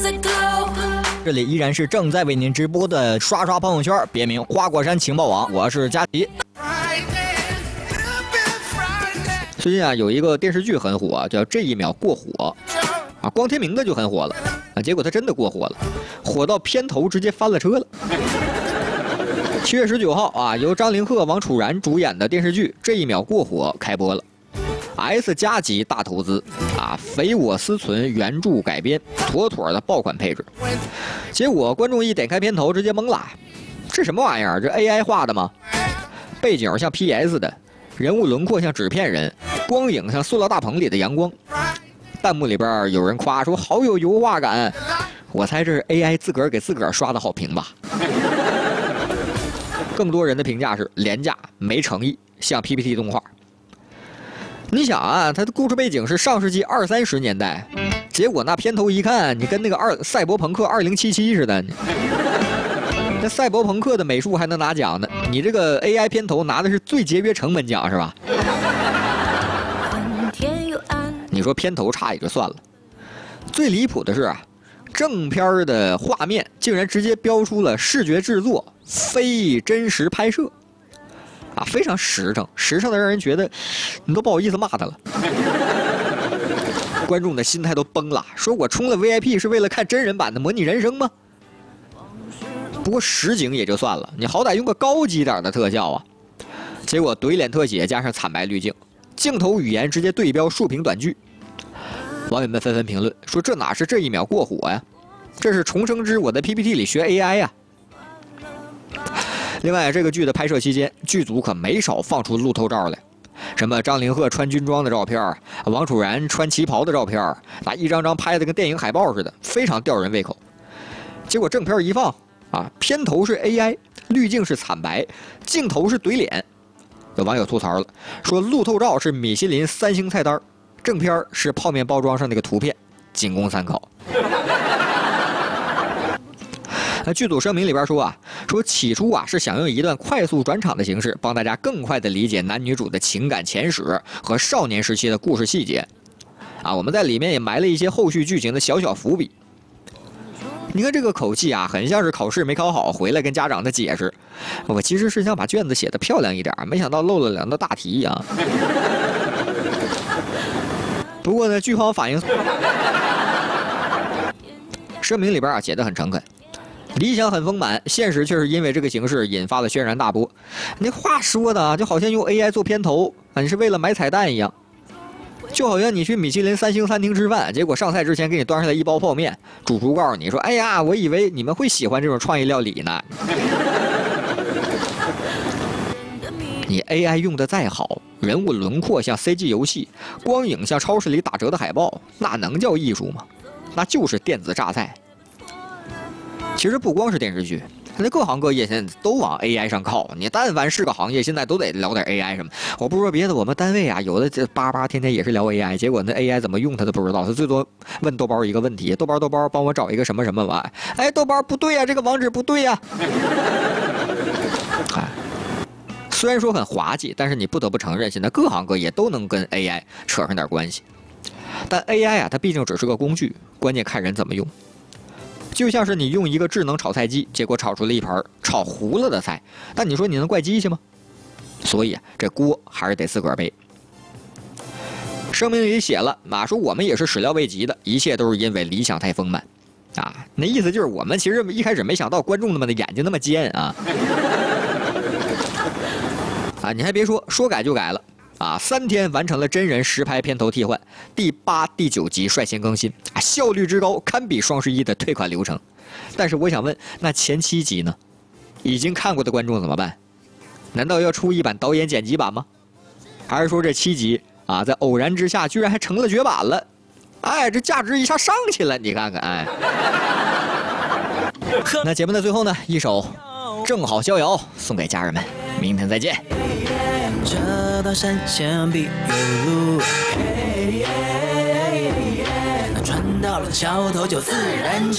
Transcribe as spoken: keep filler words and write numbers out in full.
这里依然是正在为您直播的刷刷朋友圈，别名花果山情报网，我是佳琪。最近啊，有一个电视剧很火，叫《这一秒过火》啊，光天明的就很火了啊，结果它真的过火了，火到片头直接翻了车了。七月十九号啊，由张凌赫、王楚然主演的电视剧《这一秒过火》开播了。S 加级大投资啊，匪我思存原著改编，妥妥的爆款配置。结果观众一点开片头，直接懵了，这什么玩意儿？这 A I 画的吗？背景像 P S 的，人物轮廓像纸片人，光影像塑料大棚里的阳光。弹幕里边有人夸说好有油画感，我猜这是 A I 自个儿给自个儿刷的好评吧。更多人的评价是廉价、没诚意，像 P P T 动画。你想啊，它的故事背景是上世纪二三十年代，结果那片头一看，你跟那个二赛博朋克二零七七似的。那赛博朋克的美术还能拿奖呢，你这个 A I 片头拿的是最节约成本奖是吧？你说片头差也就算了，最离谱的是啊，正片的画面竟然直接标出了视觉制作非真实拍摄。啊，非常实诚，实诚的让人觉得你都不好意思骂他了。观众的心态都崩了，说我充了 V I P 是为了看真人版的模拟人生吗？不过实景也就算了，你好歹用个高级点的特效啊。结果怼脸特写加上惨白滤镜，镜头语言直接对标竖屏短剧。网友们纷纷评论说这哪是这一秒过火呀，这是重生之我的 P P T 里学 A I 呀。另外，这个剧的拍摄期间，剧组可没少放出路透照来，什么张凌赫穿军装的照片，王楚然穿旗袍的照片，啊，一张张拍的跟电影海报似的，非常吊人胃口。结果正片一放，啊，片头是 A I， 滤镜是惨白，镜头是怼脸。有网友吐槽了，说路透照是米其林三星菜单，正片是泡面包装上那个图片，仅供参考。剧组声明里边说啊，说起初啊是想用一段快速转场的形式，帮大家更快的理解男女主的情感前史和少年时期的故事细节。啊，我们在里面也埋了一些后续剧情的小小伏笔。你看这个口气啊，很像是考试没考好回来跟家长的解释。我其实是想把卷子写得漂亮一点，没想到漏了两道大题啊。不过呢，剧方反映声明里边啊写得很诚恳。理想很丰满，现实却是因为这个形式引发了轩然大波。那话说的啊，就好像用 A I 做片头啊，你是为了买彩蛋一样。就好像你去米其林三星餐厅吃饭，结果上菜之前给你端上来一包泡面，主厨告诉你说：“哎呀，我以为你们会喜欢这种创意料理呢。”你 A I 用的再好，人物轮廓像 C G 游戏，光影像超市里打折的海报，那能叫艺术吗？那就是电子榨菜。其实不光是电视剧，那各行各业现在都往 A I 上靠。你但凡是个行业，现在都得聊点 A I 什么。我不说别的，我们单位啊，有的这叭叭天天也是聊 A I， 结果那 A I 怎么用他都不知道，他最多问豆包一个问题：豆包豆包，帮我找一个什么什么吧。哎，豆包不对呀、啊，这个网址不对呀、啊。哎，虽然说很滑稽，但是你不得不承认，现在各行各业都能跟 A I 扯上点关系。但 A I 啊，它毕竟只是个工具，关键看人怎么用。就像是你用一个智能炒菜机，结果炒出了一盘炒糊了的菜，那你说你能怪机器吗？所以啊，这锅还是得自个儿背。声明里写了啊，说我们也是始料未及的，一切都是因为理想太丰满啊。那意思就是我们其实一开始没想到观众们的眼睛那么尖啊。啊，你还别说，说改就改了。啊，三天完成了真人实拍片头替换，第八、第九集率先更新，啊，效率之高堪比双十一的退款流程。但是我想问，那前七集呢？已经看过的观众怎么办？难道要出一版导演剪辑版吗？还是说这七集啊，在偶然之下居然还成了绝版了？哎，这价值一下上去了，你看看，哎。那节目的最后呢，一首《正好逍遥》送给家人们，明天再见。 这道山线必有路，那船到了桥头就自然直。